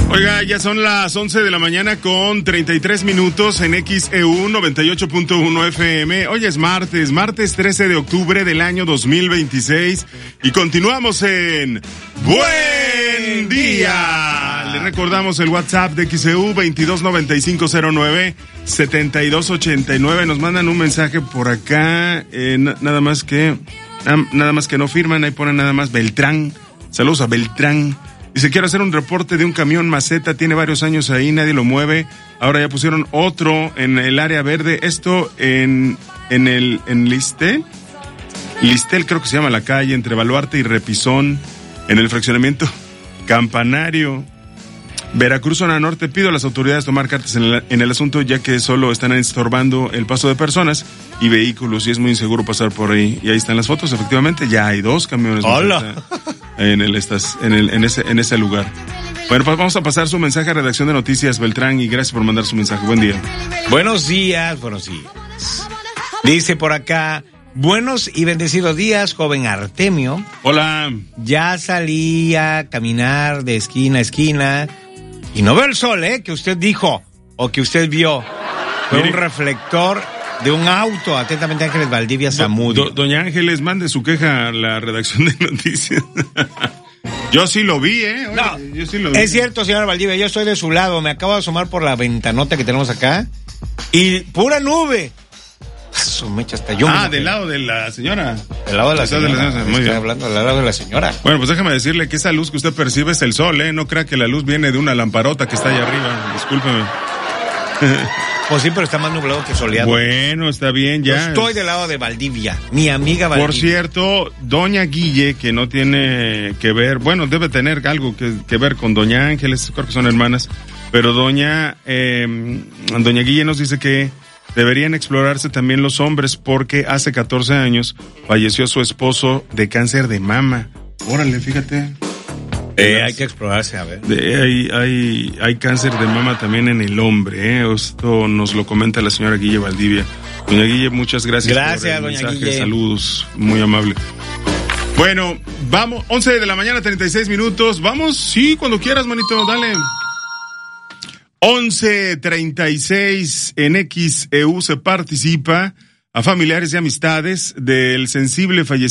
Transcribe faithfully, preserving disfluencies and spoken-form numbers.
Oiga, ya son las once de la mañana con treinta y tres minutos en X E U noventa y ocho punto uno F M. Hoy es martes, martes trece de octubre del año dos mil veintiséis y continuamos en Buen Día. Le recordamos el WhatsApp de X E U veintidós noventa y cinco cero nueve setenta y dos ochenta y nueve. Nos mandan un mensaje por acá, eh, na- nada más que na- nada más que no firman, ahí ponen nada más Beltrán. Saludos a Beltrán. Dice, quiero hacer un reporte de un camión maceta, tiene varios años ahí, nadie lo mueve. Ahora ya pusieron otro en el área verde. Esto en en el en Listel. Listel creo que se llama la calle, entre Baluarte y Repisón, en el fraccionamiento Campanario. Veracruz, zona norte, pido a las autoridades tomar cartas en el, en el asunto, ya que solo están estorbando el paso de personas y vehículos y es muy inseguro pasar por ahí. Y ahí están las fotos, efectivamente, ya hay dos camiones. ¡Hola! En el estas, en el, en ese, en ese lugar. Bueno, pues vamos a pasar su mensaje a Redacción de Noticias, Beltrán, y gracias por mandar su mensaje. Buen día. Buenos días, buenos días. Dice por acá, buenos y bendecidos días, joven Artemio. Hola. Ya salí a caminar de esquina a esquina y no veo el sol, ¿eh? Que usted dijo o que usted vio. Fue Mire. un reflector de un auto. Atentamente, Ángeles Valdivia Zamudio. Do, doña Ángeles, mande su queja a la Redacción de Noticias. Yo sí lo vi, ¿eh? Oye, No, yo sí lo vi. es cierto, señora Valdivia, yo estoy de su lado. Me acabo de asomar por la ventanota que tenemos acá y pura nube. Su mecha hasta yo. Ah, me del lado de la señora. Del lado de la Estás señora. de la señora, muy Estoy bien. hablando del lado de la señora. Bueno, pues déjame decirle que esa luz que usted percibe es el sol, ¿eh? No crea que la luz viene de una lamparota que está allá arriba. Discúlpeme. Pues sí, pero está más nublado que soleado. Bueno, está bien, Yo ya. estoy del lado de Valdivia, mi amiga Valdivia. Por cierto, doña Guille, que no tiene que ver, bueno, debe tener algo que, que ver con doña Ángeles, creo que son hermanas, pero doña, eh, doña Guille nos dice que deberían explorarse también los hombres porque hace catorce años falleció su esposo de cáncer de mama. Órale, fíjate. Eh, hay que explorarse, a ver. De, hay, hay, hay cáncer de mama también en el hombre, ¿eh? Esto nos lo comenta la señora Guille Valdivia. Doña Guille, muchas gracias. Gracias, por el doña mensaje. Guille. Saludos, muy amable. Bueno, vamos, once de la mañana, treinta y seis minutos. Vamos, sí, cuando quieras, manito, dale. once treinta y seis en X E U se participa a familiares y amistades del sensible fallecimiento